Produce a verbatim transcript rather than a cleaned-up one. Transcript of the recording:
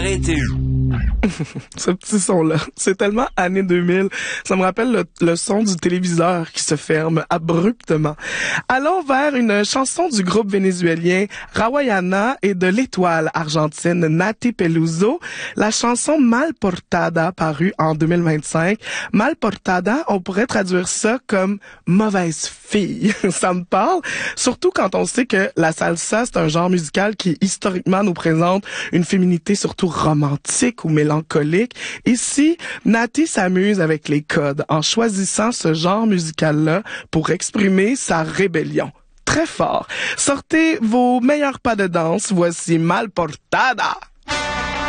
arrêter. Ce petit son-là, c'est tellement années deux mille. Ça me rappelle le, le son du téléviseur qui se ferme abruptement. Allons vers une chanson du groupe vénézuélien Rawayana et de l'étoile argentine Nati Peluso, la chanson Mal Portada, parue en deux mille vingt-cinq. Mal Portada, on pourrait traduire ça comme mauvaise fille. Ça me parle, surtout quand on sait que la salsa, c'est un genre musical qui historiquement nous présente une féminité surtout romantique ou mélancolique. Ici, Nati s'amuse avec les codes en choisissant ce genre musical-là pour exprimer sa rébellion. Très fort. Sortez vos meilleurs pas de danse. Voici Mal Portada.